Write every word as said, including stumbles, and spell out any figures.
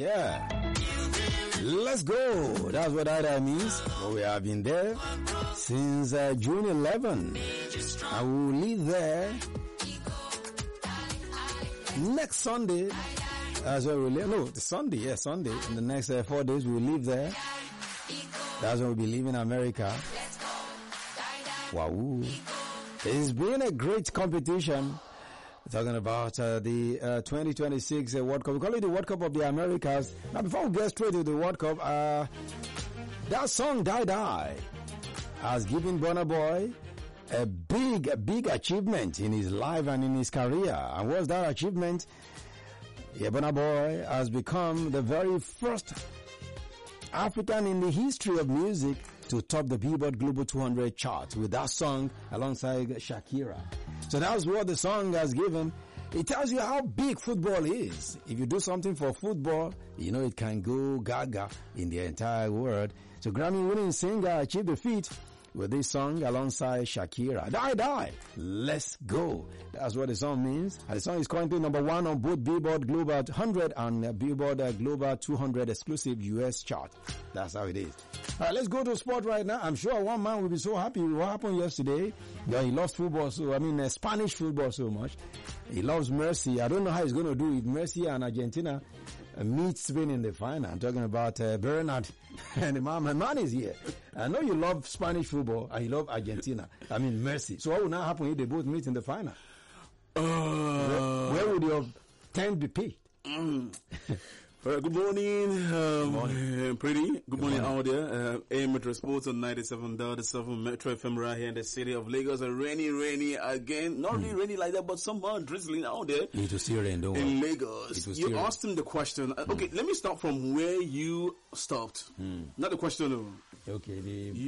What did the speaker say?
Yeah. Let's go. That's what that means. Well, we have been there since uh, June eleventh. I will leave there next Sunday. As well, we'll leave. No, the Sunday. Yeah, Sunday. In the next uh, four days, we'll leave there. That's when we'll be leaving America. Wow. It's been a great competition. We're talking about uh, the uh, twenty twenty-six uh, World Cup. We call it the World Cup of the Americas. Now, before we get straight to the World Cup, uh, that song, Die Die, has given Burna Boy a big, a big achievement in his life and in his career. And what's that achievement? Yeah, Burna Boy has become the very first African in the history of music to top the Billboard Global two hundred chart with that song alongside Shakira. So that's what the song has given. It tells you how big football is. If you do something for football, you know it can go gaga in the entire world. So Grammy-winning singer achieved the feat with this song alongside Shakira. Die, die, let's go. That's what the song means. And the song is currently number one on both Billboard Global one hundred and Billboard Global two hundred exclusive U S chart. That's how it is. All right, let's go to sport right now. I'm sure one man will be so happy with what happened yesterday. Yeah, he loves football, so I mean uh, Spanish football so much. He loves Messi. I don't know how he's going to do if Messi and Argentina uh, meet Spain in the final. I'm talking about uh, Bernard and the man. My man is here. I know you love Spanish football and you love Argentina. I mean Messi. So what will now happen if they both meet in the final? Uh, where, where would your tent be picked? Mm. Uh, good morning, um, good morning. Uh, pretty. Good, good morning, morning out there. Uh, A M Metro Sports on ninety-seven point seven Metro F M right here in the city of Lagos. Uh, rainy, rainy again. Not mm. really rainy like that, but somehow drizzling out there. Need to see rain, don't in worry. Lagos. You asked him the question. Uh, mm. Okay, let me start from where you stopped. Mm. Not the question. Okay. The